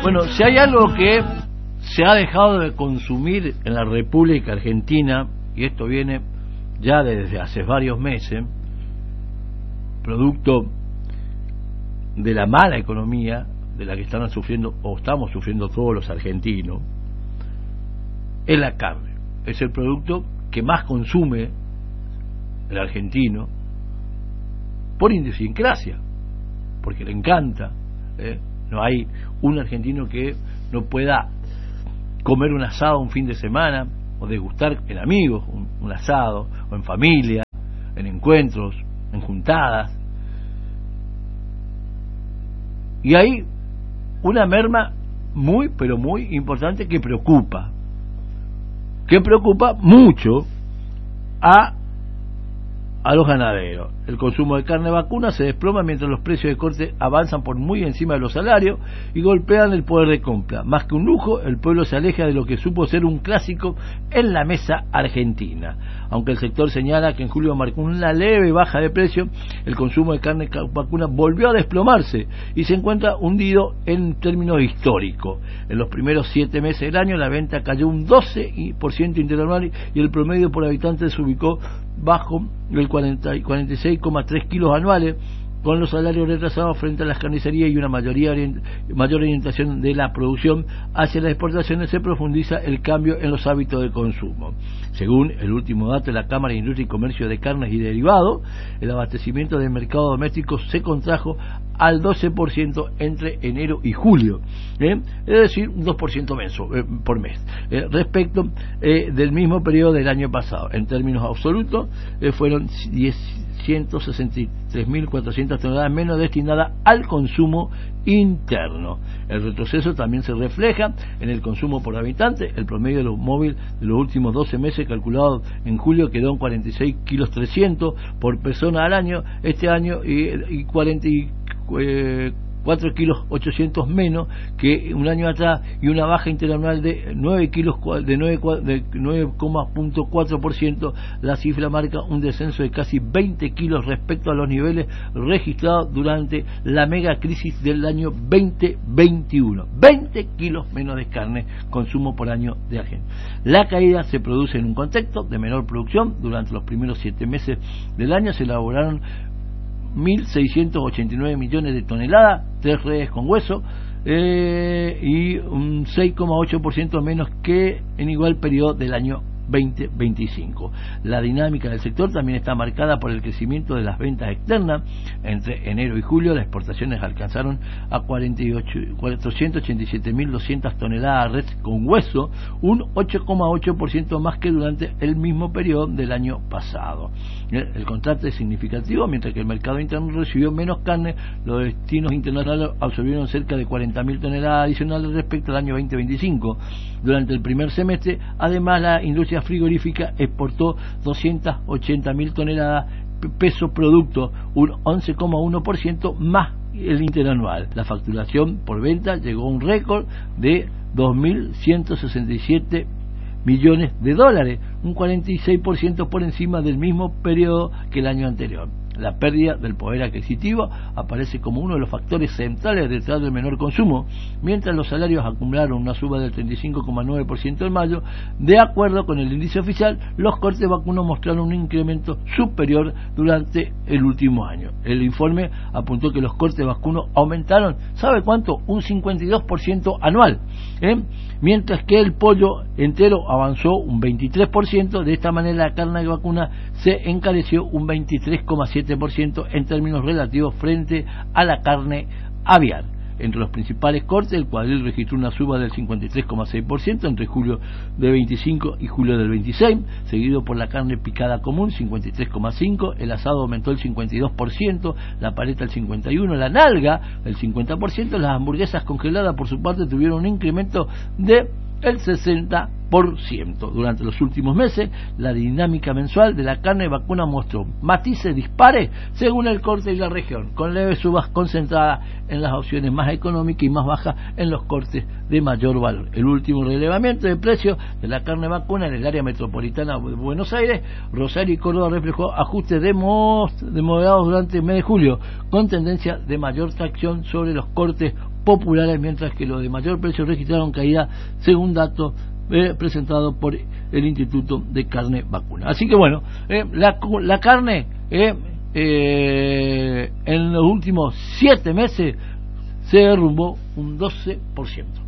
Bueno, si hay algo que se ha dejado de consumir en la República Argentina, y esto viene ya desde hace varios meses, producto de la mala economía de la que están sufriendo o estamos sufriendo todos los argentinos, es la carne. Es el producto que más consume el argentino por idiosincrasia, porque le encanta. No hay un argentino que no pueda comer un asado un fin de semana o degustar en amigos un asado, o en familia, en encuentros, en juntadas. Y hay una merma muy, pero muy importante que preocupa mucho a los ganaderos. El consumo de carne vacuna se desploma mientras los precios de corte avanzan por muy encima de los salarios y golpean el poder de compra. Más que un lujo, el pueblo se aleja de lo que supo ser un clásico en la mesa argentina. Aunque el sector señala que en julio marcó una leve baja de precio, el consumo de carne vacuna volvió a desplomarse y se encuentra hundido en términos históricos. En los primeros 7 meses del año la venta cayó un 12% interanual y el promedio por habitante se ubicó bajo el 46,3 kilos anuales, con los salarios retrasados frente a las carnicerías y una mayor orientación de la producción hacia las exportaciones. Se profundiza el cambio en los hábitos de consumo. Según el último dato de la Cámara de Industria y Comercio de Carnes y Derivados, el abastecimiento del mercado doméstico se contrajo al 12% entre enero y julio, es decir, un 2% por mes, respecto del mismo periodo del año pasado. En términos absolutos, fueron 163.400 toneladas menos destinadas al consumo interno. El retroceso también se refleja en el consumo por habitante. El promedio de los móviles de los últimos 12 meses, calculado en julio, quedó en 46 kilos 300 por persona al año, este año, y 4 kilos 800 menos que un año atrás, y una baja interanual de 9,4%. La cifra marca un descenso de casi 20 kilos respecto a los niveles registrados durante la mega crisis del año 2021. 20 kilos menos de carne consumo por año de Argentina. La caída se produce en un contexto de menor producción. Durante los primeros 7 meses del año se elaboraron 1.689 millones de toneladas, 3 redes con hueso, y un 6,8% menos que en igual periodo del año 2025. La dinámica del sector también está marcada por el crecimiento de las ventas externas. Entre enero y julio las exportaciones alcanzaron a 487.200 toneladas de res con hueso, un 8,8% más que durante el mismo periodo del año pasado. El contraste es significativo. Mientras que el mercado interno recibió menos carne, los destinos internacionales absorbieron cerca de 40.000 toneladas adicionales respecto al año 2025. Durante el primer semestre, además, la industria frigorífica exportó 280.000 toneladas, peso producto, un 11,1% más el interanual. La facturación por venta llegó a un récord de 2.167 millones de dólares, un 46% por encima del mismo periodo que el año anterior. La pérdida del poder adquisitivo aparece como uno de los factores centrales detrás del menor consumo, mientras los salarios acumularon una suba del 35,9% en mayo. De acuerdo con el índice oficial, los cortes vacunos mostraron un incremento superior durante el último año. El informe apuntó que los cortes vacunos aumentaron, ¿sabe cuánto? Un 52% anual, mientras que el pollo entero avanzó un 23%. De esta manera la carne vacuna se encareció un 23,7% en términos relativos frente a la carne aviar. Entre los principales cortes, el cuadril registró una suba del 53,6% entre julio del 25 y julio del 26, seguido por la carne picada común, 53,5%, el asado aumentó el 52%, la paleta el 51%, la nalga el 50%, las hamburguesas congeladas por su parte tuvieron un incremento de el 60%. Durante los últimos meses, la dinámica mensual de la carne vacuna mostró matices dispares según el corte y la región, con leves subas concentradas en las opciones más económicas y más bajas en los cortes de mayor valor. El último relevamiento de precios de la carne vacuna en el área metropolitana de Buenos Aires, Rosario y Córdoba reflejó ajustes moderados durante el mes de julio, con tendencia de mayor tracción sobre los cortes populares, mientras que los de mayor precio registraron caída según datos presentado por el Instituto de Carne Vacuna. Así que bueno, la carne en los últimos 7 meses se derrumbó un 12%.